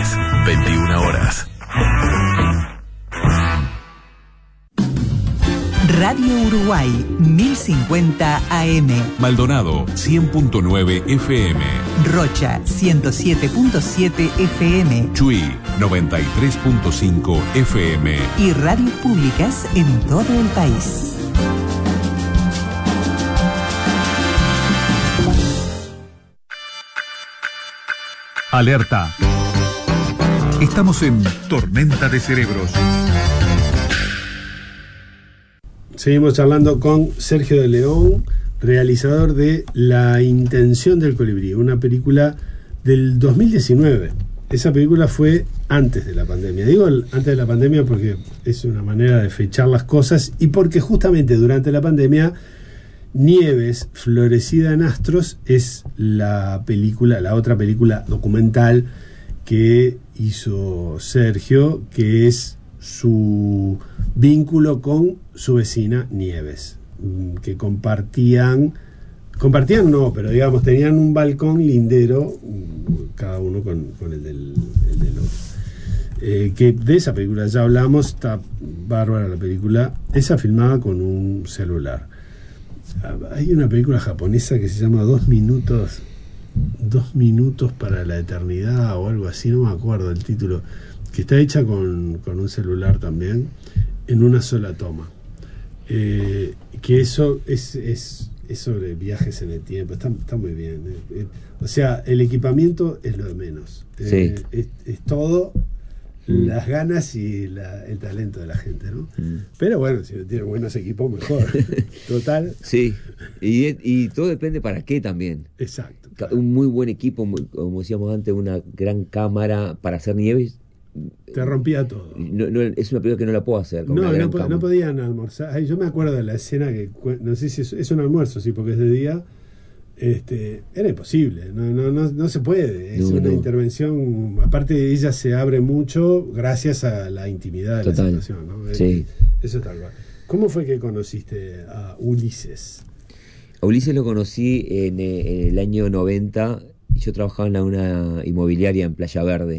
Lunes, 21 horas. Radio Uruguay, 1050 AM. Maldonado, 100.9 FM. Rocha, 107.7 FM. Chuy, 93.5 FM. Y radios públicas en todo el país. Alerta. Estamos en Tormenta de Cerebros. Seguimos charlando con Sergio de León, realizador de La Intención del Colibrí, una película del 2019. Esa película fue antes de la pandemia. Digo antes de la pandemia porque es una manera de fechar las cosas y porque justamente durante la pandemia Nieves, Florecida en Astros es la otra película documental que hizo Sergio, que es su vínculo con su vecina Nieves, que compartían no, pero digamos tenían un balcón lindero, cada uno con el del otro. Que de esa película ya hablamos, está bárbara la película, esa filmada con un celular. Hay una película japonesa que se llama 2 minutos para la eternidad o algo así, no me acuerdo el título, que está hecha con un celular también, en una sola toma. Que eso es sobre viajes en el tiempo, está muy bien. O sea, el equipamiento es lo de menos. Sí. Es todo las ganas y el talento de la gente, ¿no? Pero bueno, si tiene buenos equipos, mejor. Total. Sí, y todo depende para qué también. Exacto. Un muy buen equipo, como decíamos antes, una gran cámara para hacer nieves. Te rompía todo. No, es una película que no la puedo hacer. No podían almorzar. Ay, yo me acuerdo de la escena que, no sé si es un almuerzo, sí, porque es de día. Era imposible, no se puede, es una intervención, aparte ella se abre mucho gracias a la intimidad de la situación, ¿no? Sí. Eso es tal cual. ¿Cómo fue que conociste a Ulises? A Ulises lo conocí en el año 90, yo trabajaba en una inmobiliaria en Playa Verde.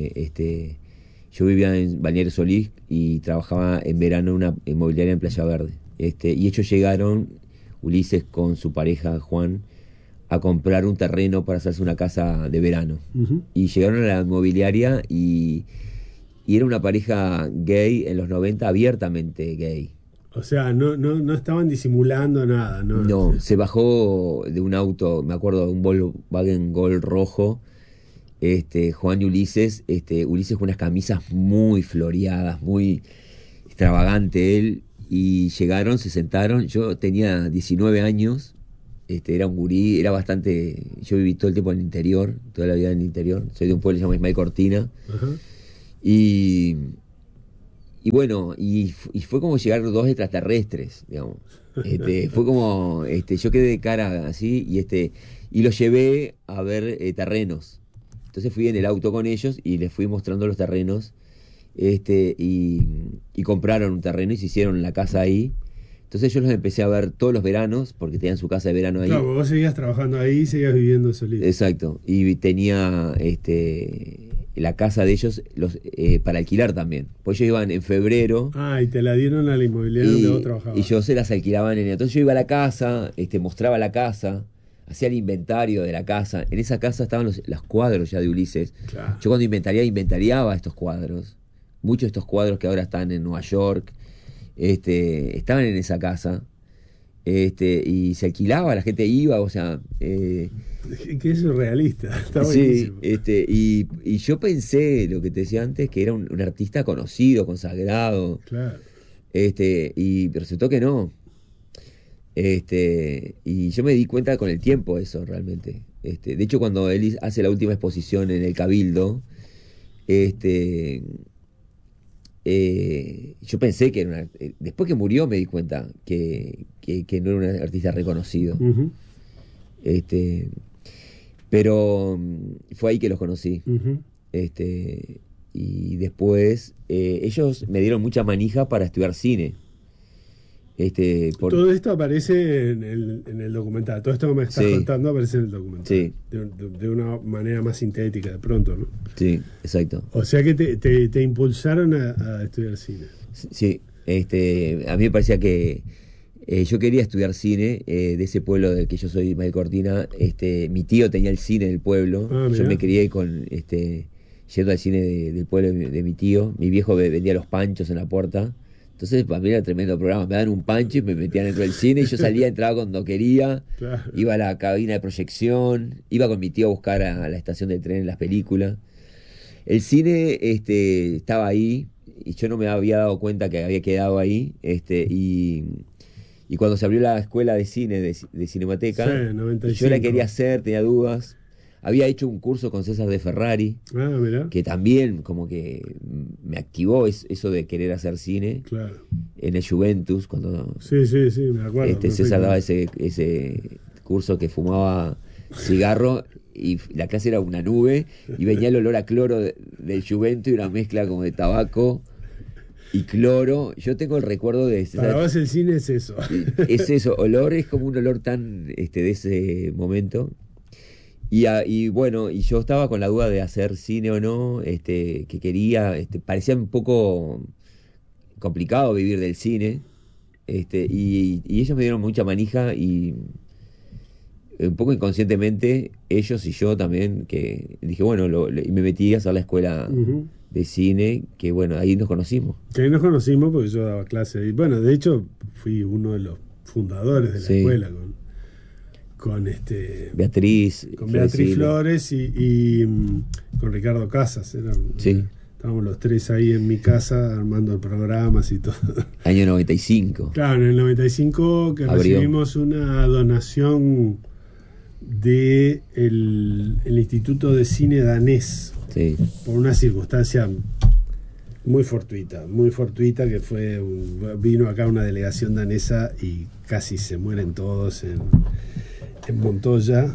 Yo vivía en Balneario Solís y trabajaba en verano en una inmobiliaria en Playa Verde. Y ellos llegaron, Ulises con su pareja Juan, a comprar un terreno para hacerse una casa de verano. Y llegaron a la inmobiliaria y era una pareja gay en los 90, abiertamente gay. O sea, no estaban disimulando nada, ¿no? No, se bajó de un auto, me acuerdo, de un Volkswagen Gol rojo, Juan y Ulises, Ulises con unas camisas muy floreadas, muy extravagante él, y llegaron, se sentaron, yo tenía 19 años, era un gurí, era bastante... Yo viví todo el tiempo en el interior, toda la vida en el interior. Soy de un pueblo que se llama Ismael Cortina. Y bueno, y fue como llegar 2 extraterrestres, digamos. Fue como... yo quedé de cara así y los llevé a ver terrenos. Entonces fui en el auto con ellos y les fui mostrando los terrenos. Y compraron un terreno y se hicieron la casa ahí. Entonces yo los empecé a ver todos los veranos, porque tenían su casa de verano ahí. Claro, vos seguías trabajando ahí, seguías viviendo solito. Exacto, y tenía la casa de ellos para alquilar también. Pues ellos iban en febrero. Ah, y te la dieron a la inmobiliaria donde vos trabajabas. Y yo se las alquilaban entonces yo iba a la casa, mostraba la casa, hacía el inventario de la casa. En esa casa estaban los cuadros ya de Ulises. Claro. Yo cuando inventariaba estos cuadros, muchos de estos cuadros que ahora están en Nueva York, estaban en esa casa, y se alquilaba, la gente iba, o sea... que es surrealista, está sí, buenísimo. Y yo pensé, lo que te decía antes, que era un artista conocido, consagrado. Claro. Y resultó que no. Y yo me di cuenta con el tiempo eso, realmente. De hecho, cuando él hace la última exposición en el Cabildo, yo pensé que era después que murió me di cuenta que no era un artista reconocido. Pero fue ahí que los conocí. Y después ellos me dieron mucha manija para estudiar cine. Todo esto aparece en el documental. Todo esto que me estás contando aparece en el documental. Sí. De una manera más sintética, de pronto, ¿no? Sí, exacto. O sea que te impulsaron a estudiar cine. Sí. A mí me parecía que yo quería estudiar cine de ese pueblo del que yo soy, Ismael Cortina. Mi tío tenía el cine del pueblo. Yo me crié con yendo al cine del pueblo de mi tío. Mi viejo vendía los panchos en la puerta. Entonces para mí era tremendo programa. Me daban un pancho y me metían dentro del cine y yo salía, entraba cuando quería. Claro. Iba a la cabina de proyección, iba con mi tío a buscar a la estación de tren las películas. El cine estaba ahí y yo no me había dado cuenta que había quedado ahí. Y cuando se abrió la escuela de cine de Cinemateca, sí, 95. Yo la quería hacer, tenía dudas. Había hecho un curso con César de Ferrari, que también como que me activó eso de querer hacer cine. Claro. En el Juventus, cuando sí, me acuerdo. César daba ese curso que fumaba cigarro y la clase era una nube y venía el olor a cloro del Juventus y una mezcla como de tabaco y cloro. Yo tengo el recuerdo de César. Para vos el cine es eso. Es eso, olor, es como un olor tan de ese momento. Y bueno, y yo estaba con la duda de hacer cine o no, que quería, parecía un poco complicado vivir del cine, y ellos me dieron mucha manija y un poco inconscientemente, ellos y yo también, que dije, bueno, y me metí a hacer la escuela de cine, que bueno, ahí nos conocimos. Que ahí nos conocimos porque yo daba clase, y bueno, de hecho fui uno de los fundadores de la escuela, con Beatriz Flores y con Ricardo Casas. Estábamos los tres ahí en mi casa armando programas y todo. Año 95. Claro, en el 95 que recibimos una donación de el Instituto de Cine Danés, por una circunstancia muy fortuita, que vino acá una delegación danesa y casi se mueren todos en Montoya,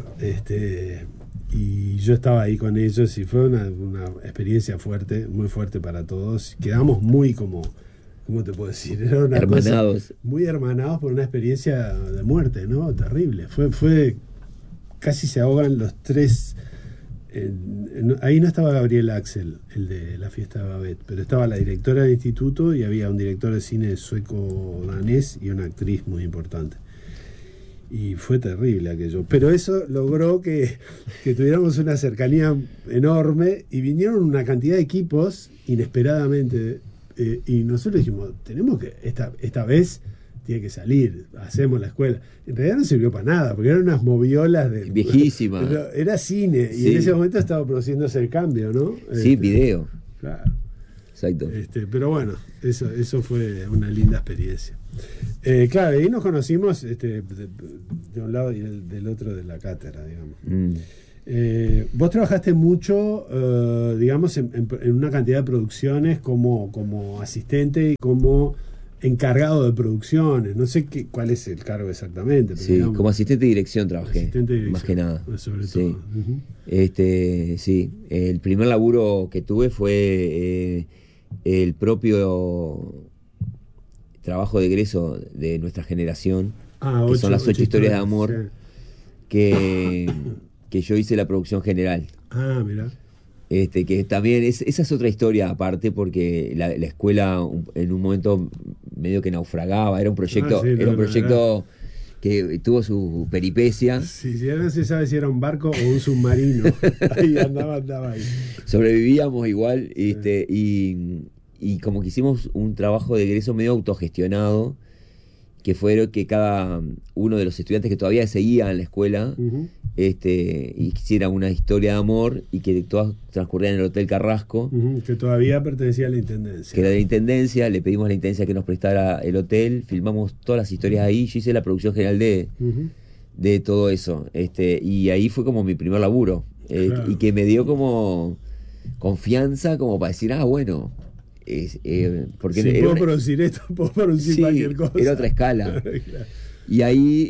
y yo estaba ahí con ellos y fue una experiencia muy fuerte para todos. Quedamos muy ¿cómo te puedo decir? Era una hermanados. Muy hermanados por una experiencia de muerte, ¿no? Terrible. Fue casi se ahogan los tres. Ahí no estaba Gabriel Axel, el de la fiesta de Babette, pero estaba la directora del instituto y había un director de cine sueco-danés y una actriz muy importante. Y fue terrible aquello, pero eso logró que tuviéramos una cercanía enorme y vinieron una cantidad de equipos inesperadamente, y nosotros dijimos, tenemos que esta vez tiene que salir, hacemos la escuela. En realidad no sirvió para nada porque eran unas moviolas viejísimas, era cine y en ese momento estaba produciéndose el cambio, ¿no? Sí, video, claro. Exacto. Pero bueno, eso fue una linda experiencia. Claro, ahí nos conocimos de un lado y del otro de la cátedra, digamos. Vos trabajaste mucho, digamos, en una cantidad de producciones como asistente y como encargado de producciones. No sé cuál es el cargo exactamente. Pero sí, digamos, como asistente de dirección trabajé, más que nada. Sobre sí. Todo. Sí, el primer laburo que tuve fue el propio trabajo de egreso de nuestra generación, que son las 8 historias de amor, sí. que yo hice la producción general. Mirá. Que también esa es otra historia aparte, porque la escuela en un momento medio que naufragaba, era un proyecto, que tuvo su peripecia. Sí, ya no se sabe si era un barco o un submarino. Ahí andaba ahí. Sobrevivíamos igual, y como que hicimos un trabajo de egreso medio autogestionado, que fue que cada uno de los estudiantes que todavía seguían en la escuela hiciera una historia de amor, y que todas transcurrían en el Hotel Carrasco, que todavía pertenecía a la Intendencia. Que era de la Intendencia, le pedimos a la Intendencia que nos prestara el hotel, filmamos todas las historias ahí, yo hice la producción general de todo eso, y ahí fue como mi primer laburo, claro. Y que me dio como confianza como para decir, bueno, porque si puedo producir esto, puedo producir cualquier cosa. Era otra escala. Claro. Y ahí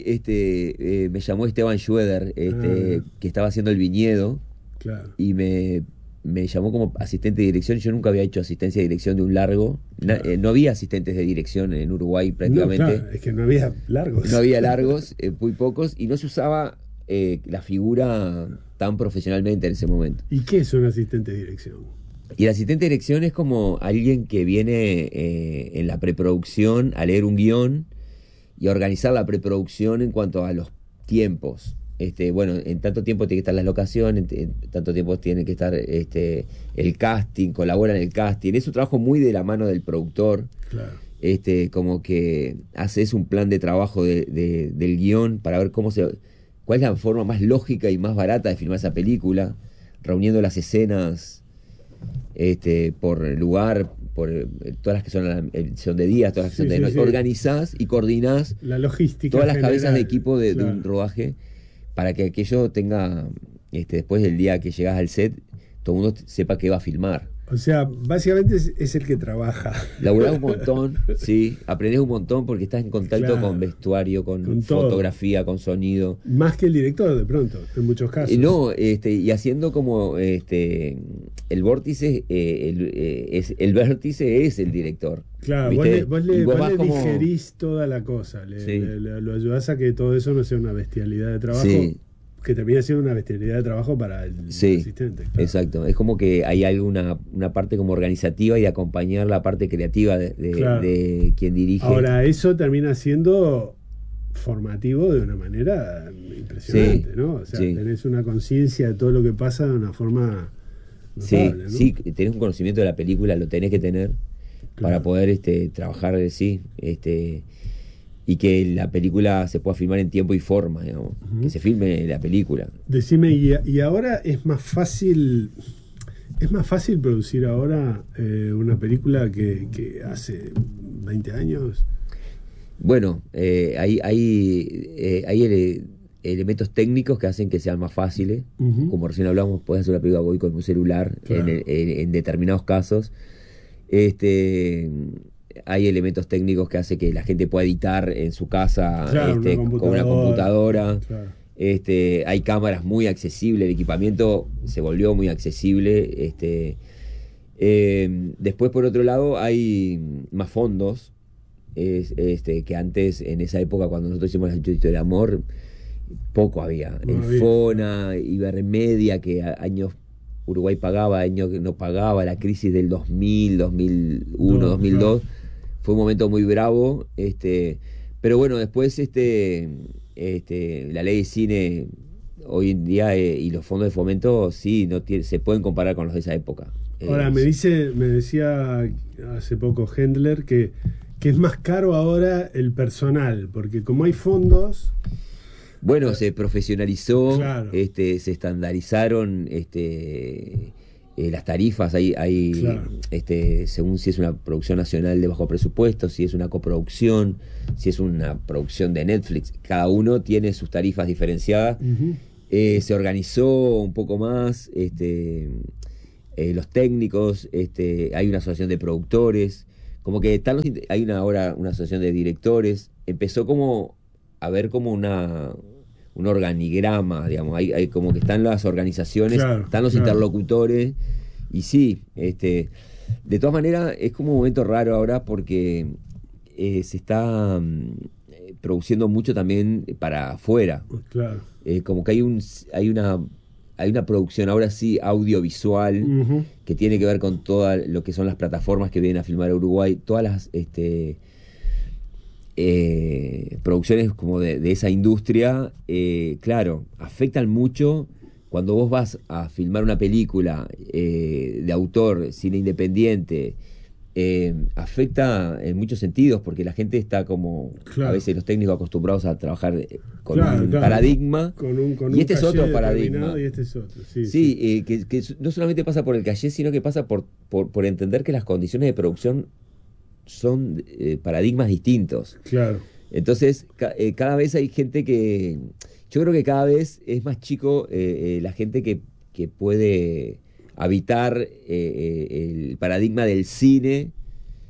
me llamó Esteban Schroeder, que estaba haciendo El Viñedo, claro. y me me llamó como asistente de dirección. Yo nunca había hecho asistencia de dirección de un largo. No había asistentes de dirección en Uruguay prácticamente. No, claro, es que no había largos. No había largos, muy pocos, y no se usaba la figura tan profesionalmente en ese momento. ¿Y qué es un asistente de dirección? Y el asistente de dirección es como alguien que viene en la preproducción a leer un guión y a organizar la preproducción en cuanto a los tiempos. Bueno, en tanto tiempo tiene que estar las locaciones, en tanto tiempo tiene que estar el casting, colabora en el casting. Es un trabajo muy de la mano del productor. Claro. Como que haces un plan de trabajo del guión para ver cuál es la forma más lógica y más barata de filmar esa película, reuniendo las escenas por lugar, por todas las que son de día, todas las que son de noche. Organizás y coordinás la logística todas las general, cabezas de equipo de claro, un rodaje para que aquello tenga, después del día que llegás al set, todo el mundo sepa que va a filmar. O sea, básicamente es el que trabaja. Laburás un montón, sí, aprendés un montón porque estás en contacto Claro, con vestuario, con todo. fotografía, con sonido. Más que el director, de pronto, en muchos casos. No, y haciendo como el vórtice, el vértice es el director. Claro, ¿viste? vos le como... digerís toda la cosa, Sí. lo ayudás a que todo eso no sea una bestialidad de trabajo, Sí. que termina siendo una bestialidad de trabajo para el asistente. Claro. Exacto. Es como que hay alguna una parte como organizativa y de acompañar la parte creativa Claro. de quien dirige. Ahora, eso termina siendo formativo de una manera impresionante, Sí, ¿no? O sea, sí. tenés una conciencia de todo lo que pasa de una forma Sí, notable, ¿no? sí, tenés un conocimiento de la película, lo tenés que tener para poder trabajar, y que la película se pueda filmar en tiempo y forma, digamos, que se filme la película. Decime, y ahora es más fácil producir ahora una película que hace 20 años. Bueno, hay elementos técnicos que hacen que sean más fáciles. Ujú. Como recién hablamos, puedes hacer una película hoy con un celular, Claro. en determinados casos. Hay elementos técnicos que hacen que la gente pueda editar en su casa, Claro, con una computadora. Claro. Hay cámaras muy accesibles, el equipamiento se volvió muy accesible. Después, por otro lado, hay más fondos. Que antes, en esa época, cuando nosotros hicimos el Chutito del Amor, poco había. No El había. FONA, Ibermedia, que años Uruguay pagaba, años que no pagaba, la crisis del 2000, 2001, No, 2002, claro. fue un momento muy bravo. Pero bueno, después la ley de cine hoy en día y los fondos de fomento sí se pueden comparar con los de esa época. Ahora, me decía hace poco Hendler que es más caro ahora el personal, porque como hay fondos... Bueno, se profesionalizó, Claro. se estandarizaron las tarifas, hay Claro. según si es una producción nacional de bajo presupuesto, si es una coproducción, si es una producción de Netflix, cada uno tiene sus tarifas diferenciadas. Ujú. Se organizó un poco más, los técnicos, hay una asociación de productores, como que hay ahora una asociación de directores. Empezó como a ver como un organigrama, digamos, hay como que están las organizaciones, Claro, están los claro. interlocutores, y sí, de todas maneras es como un momento raro ahora porque se está produciendo mucho también para afuera. Claro. Como que hay una producción ahora sí audiovisual Ujú. que tiene que ver con todo lo que son las plataformas que vienen a filmar a Uruguay, todas las producciones como de esa industria, claro, afectan mucho. Cuando vos vas a filmar una película de autor, cine independiente, afecta en muchos sentidos, porque la gente está como, Claro. a veces los técnicos acostumbrados a trabajar con Claro, un claro. paradigma, Con y este es caché otro paradigma. determinado y este es otro. Sí, Sí, que no solamente pasa por el caché, sino que pasa por entender que las condiciones de producción son paradigmas distintos. Claro. Entonces, cada vez hay gente que... Yo creo que cada vez es más chico la gente que puede habitar el paradigma del cine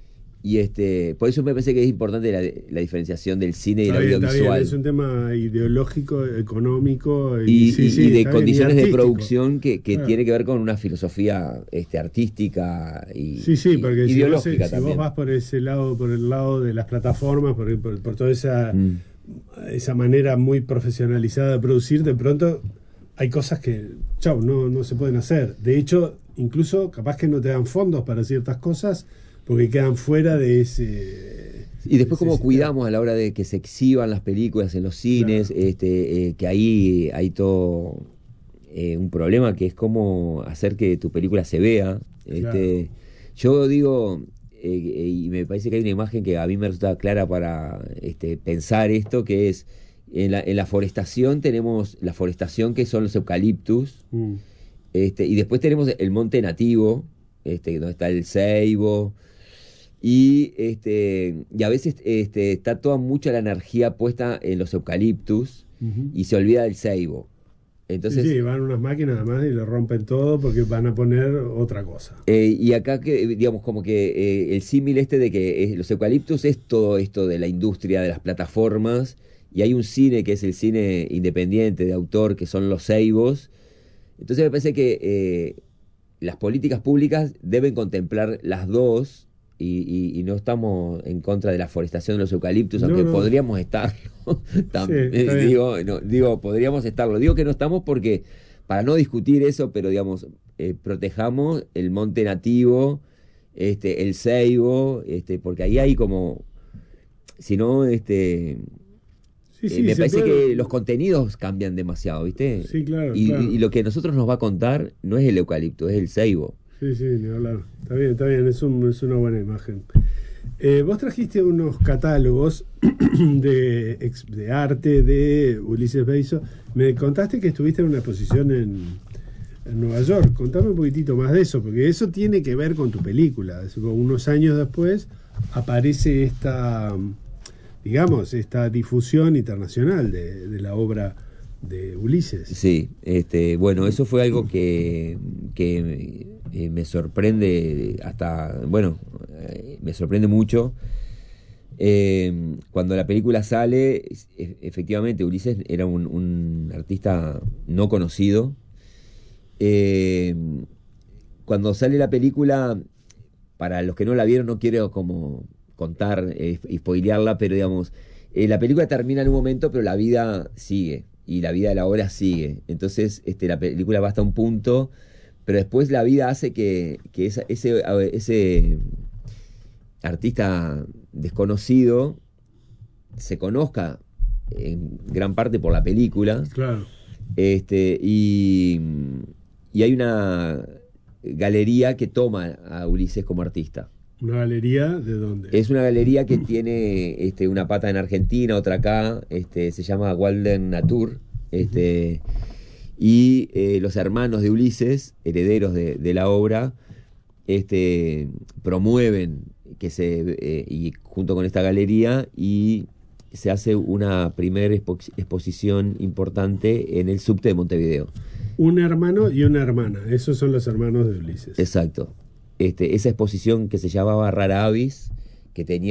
por eso me parece que es importante la diferenciación del cine y del Está audiovisual. bien, es un tema ideológico, económico Y de está condiciones bien, y de artístico. producción que Claro. tiene que ver con una filosofía artística y Porque ideológica si también. vos vas por ese lado, por el lado de las plataformas, por toda esa manera muy profesionalizada de producir, de pronto hay cosas que, no se pueden hacer. De hecho, incluso capaz que no te dan fondos para ciertas cosas porque quedan fuera de ese... Y después cómo sistema. cuidamos a la hora de que se exhiban las películas en los cines, Claro. que ahí hay todo un problema que es cómo hacer que tu película se vea. Claro. Yo digo, y me parece que hay una imagen que a mí me resulta clara para pensar esto, que es en la forestación tenemos la forestación que son los eucaliptus, y después tenemos el monte nativo, donde está el ceibo. Y a veces está toda mucha la energía puesta en los eucaliptus y se olvida del ceibo. Entonces, Sí, van unas máquinas además y lo rompen todo porque van a poner otra cosa. y acá digamos como que el símil de que los eucaliptus es todo esto de la industria de las plataformas, y hay un cine que es el cine independiente de autor, que son los ceibos. Entonces me parece que las políticas públicas deben contemplar las dos. Y no estamos en contra de la forestación de los eucaliptus, aunque podríamos estarlo. Podríamos estarlo. Digo que no estamos porque, para no discutir eso, pero digamos, protejamos el monte nativo, el ceibo, porque ahí hay como, si no, me parece que los contenidos cambian demasiado, ¿viste? Sí, claro, claro. Y lo que a nosotros nos va a contar no es el eucalipto, es el ceibo. Sí, ni hablar. Está bien, es una buena imagen. Vos trajiste unos catálogos de arte de Ulises Beizo. Me contaste que estuviste en una exposición en Nueva York. Contame un poquitito más de eso, porque eso tiene que ver con tu película. Unos años después aparece esta difusión internacional de la obra de Ulises. Sí, bueno, eso fue algo que me sorprende me sorprende mucho. Cuando la película sale, efectivamente Ulises era un artista no conocido. Cuando sale la película, para los que no la vieron, no quiero como contar y spoilearla, pero digamos, la película termina en un momento, pero la vida sigue. Y la vida de la obra sigue. Entonces, la película va hasta un punto, pero después la vida hace que ese artista desconocido se conozca en gran parte por la película. Claro. Y hay una galería que toma a Ulises como artista. ¿Una galería de dónde? Es una galería que tiene una pata en Argentina, otra acá, se llama Walden Natur, y los hermanos de Ulises, herederos de la obra, promueven y junto con esta galería, y se hace una primera exposición importante en el subte de Montevideo. Un hermano y una hermana, esos son los hermanos de Ulises. Exacto. Esa exposición que se llamaba Rara Avis, que tenía